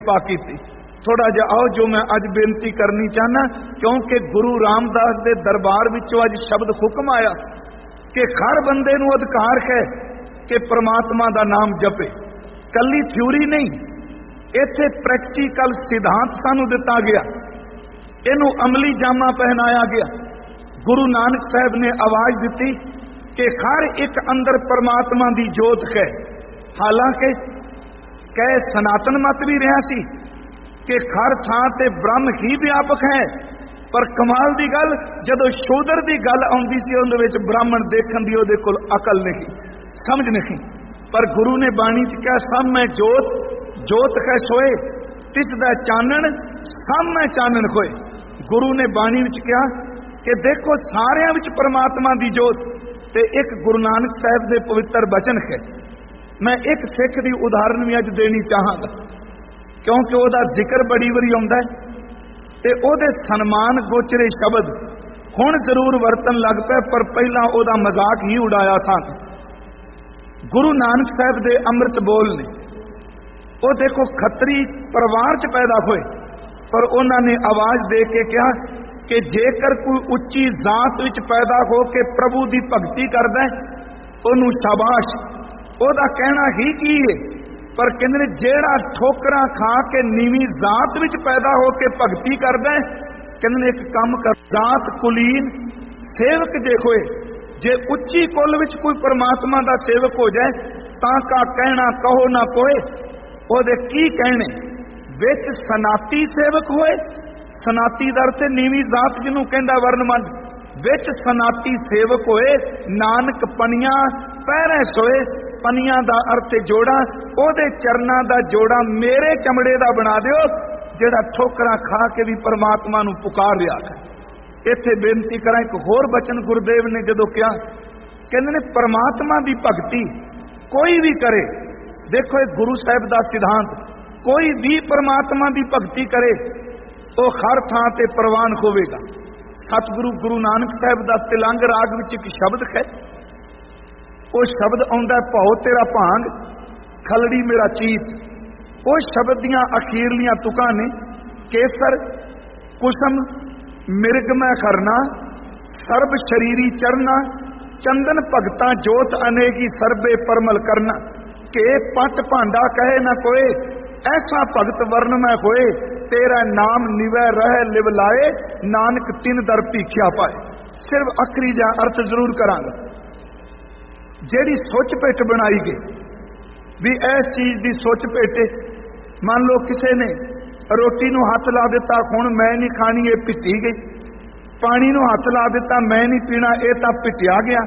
पा की थोड़ा जिहा आओ जो मैं अज बेनती करनी चाहना, क्योंकि गुरु रामदास के दरबार विचों अज शब्द हुक्म आया कि हर बंदे नूं अधिकार है कि परमात्मा का नाम जपे। कली थ्योरी नहीं, इत्थे प्रैक्टिकल सिद्धांत सानू दिता गया, इनू अमली जामा पहनाया गया। गुरु नानक साहब ने आवाज दी कि हर एक अंदर परमात्मा की जोत है। हालांकि कह सनातन मत भी रहा सी कि हर थां ते ब्रह्म ही व्यापक है, पर कमाल की गल जदों शूदर की गल आउंदी सी उहदे विच ब्राह्मण देखण दी उहदे कोल अकल नहीं, समझ नहीं। पर गुरु ने बाणी च कहा सब मैं जोत, जोत है सोए तिसदा चानण, सब मैं चानण होए। गुरु ने बाणी विच कहा कि देखो सारियां विच परमात्मा की जोत। ते एक गुरु नानक साहब के पवित्र बचन है, मैं एक सिख की उदाहरण भी अज देनी चाहांगा, क्योंकि वह जिक्र बड़ी बारी आउंदा है ते ओहदे सन्मान गोचरे शब्द हुण जरूर वरतन लग पे, पर पहला ओहदा मजाक ही उड़ाया सा। गुरु नानक साहब दे अमृत बोल ने वो देखो खतरी परिवार च पैदा होए, पर उन्होंने आवाज दे के कहा कि जेकर कोई उच्ची जात विच पैदा हो के प्रभु की भगती करदा है उन्हूं शाबाश, ओहदा कहना ही की है। पर कहते जेड़ा ठोकरा खा के नीवी जात विच पैदा हो के भगती करदा है, कहते एक काम कर जात कुलीन सेवक जे होए, जे उच्ची कुल विच कोई परमात्मा का सेवक हो जाए तां का कहना कहो ना कोई, ओहदे की कहने। विच सनाती सेवक होए, सनाती दर से नीवी जात जिन्हों कहंदा वर्णमंद, विच सनाती सेवक होए नानक पनिया पैरें सोए। पनिया का अर्थ जोड़ा, ओहदे चरना का जोड़ा मेरे चमड़े का बना दिओ, जेड़ा ठोकरा खा के भी परमात्मा नूं पुकार रहा है। इत्थे बेनती करा एक होर बचन गुरुदेव ने जदों कहा, कहंदे ने परमात्मा की भगती कोई भी करे, देखो एक गुरु साहब का सिद्धांत, कोई भी परमात्मा की भगती करे तो हर थां ते प्रवान होवेगा। सतगुरु गुरु नानक साहब का तिलंग राग विच एक शब्द है, वो शब्द आउंदा भौ तेरा भांग खलड़ी मेरा चीत। वो शब्द दियां अखीरलियां तुकां ने केसर कुसम मिर्ग मैं खरना सर्ब शरीरी चरना चंदन भगता जोत अनेगी सर्बे परमल करना के पट भांडा कहे न कोए ऐसा भगत वर्ण में होए तेरा नाम निवै रह लिव लाए नानक तिन दर भीख्या पाए। सिर्फ आखिरी जा अर्थ जरूर करांगा, जेड़ी सोच पिट बनाई गई भी इस चीज की सोच पिट, मान लो किसी ने रोटी नूं हथ ला दिता हुण मैं नहीं खानी ये पिटी गई, पानी नूं हथ ला दिता मैं नहीं पीना ये तां पिटिया गया।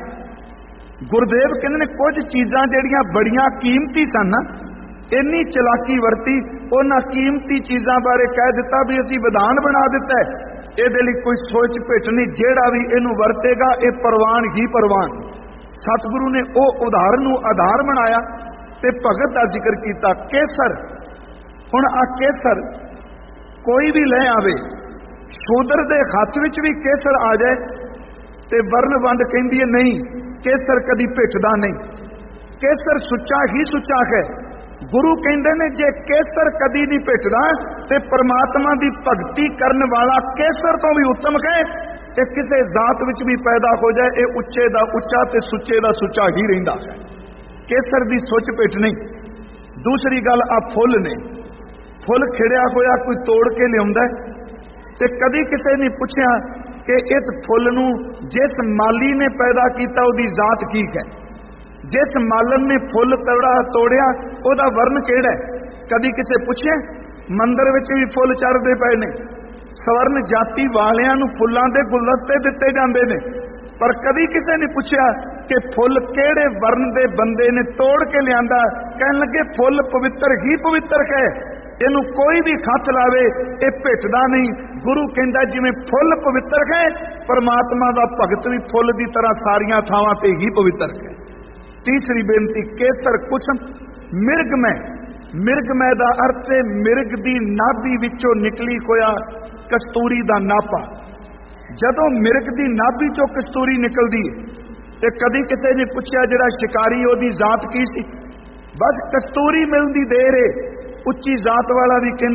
गुरुदेव कहंदे ने कुछ चीज़ां जिहड़ियां बड़ियां कीमती सन इन्नी चलाकी वरती, उन्हां कीमती चीज़ां बारे कह दिता भी असीं विधान बना दिता है, इहदे लई कोई सोच पिट नहीं, जिहड़ा भी इहनूं वरतेगा ये परवान ही परवान। सतगुरु ने वो उदाहरण नूं आधार बनाया ते भगत का जिक्र किया। केसर हुण आ केसर कोई भी ले आवे, शूदर दे हथ विच भी केसर आ जाए ते वर्ण वंड कहंदी है नहीं, केसर कदी पिटदा नहीं, केसर सुच्चा ही सुच्चा है। गुरु कहंदे ने जे केसर कदी नहीं पिटदा ते परमात्मा की भगती करन वाला केसर तो भी उत्तम है। कि किसी जात विच भी पैदा हो जाए ये उच्चे दा उच्चा ते सुच्चे दा सुच्चा ही रहिंदा है, केसर दी सोच पिट नहीं। दूसरी गल आ फुल ने, फुल खिड़िया होया कोई तोड़ के लियाउंदा ते कदी किसी ने पूछया कि इस फुल नूं जिस माली ने पैदा किया उहदी जात की है, जिस मालन ने फुल तोड़िया उहदा वर्ण किहड़ा है, कदी किसी पूछे। मंदिर विच भी फुल चढ़दे पए ने, स्वर्ण जाति वालियां नूं फुल्लां दे गुलदस्ते दिते जांदे ने, पर कदी किसी ने पूछया कि फुल किहड़े वर्ण दे बंदे ने तोड़ के लियांदा, कहण लगे फुल पवित्र ही पवित्र है, इनू कोई भी हथ लावे ये पिटदा नहीं। गुरु कहंदा जिवें फुल पवित्र है परमात्मा दा भगत भी फुल दी तरह सारियां थावां ते ही पवित्र है। तीसरी बेनती केसर कुसम मिर्गमय, मिर्गमय दा अर्थ है मिर्ग दी नाभि विचों निकली होया कस्तूरी दा नापा। जदों मिर्ग दी नाभि चों कस्तूरी निकलदी ते कदी किसी ने पूछया जिहड़ा शिकारी ओहदी जात की सी, बस कस्तूरी मिलदी देर है ਉੱਚੀ ਜ਼ਾਤ ਵਾਲਾ ਵੀ ਕਹਿੰਦਾ